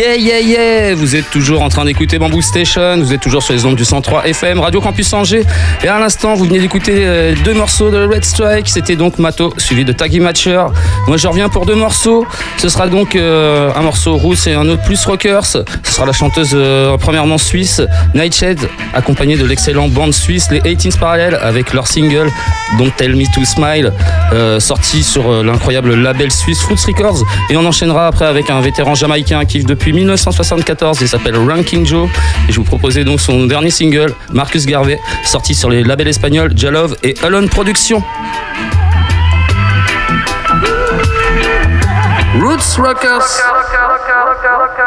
Yeah, vous êtes toujours en train d'écouter Bamboo Station, vous êtes toujours sur les ondes du 103 FM, Radio Campus Angers. Et à l'instant, vous venez d'écouter 2 morceaux de Red Strike, c'était donc Mato, suivi de Taggy Matcher. Moi, je reviens pour 2 morceaux. Ce sera donc un morceau Roots et un autre plus rockers. Ce sera la chanteuse premièrement suisse, Nightshade, accompagnée de l'excellent band suisse, les 18s Parallel, avec leur single Don't Tell Me to Smile, sorti sur l'incroyable label suisse Fruits Records. Et on enchaînera après avec un vétéran jamaïcain qui depuis 1974, il s'appelle Ranking Joe, et je vous proposais donc son dernier single, Marcus Garvey, sorti sur les labels espagnols Jalove et Alone Productions. Roots Rockers.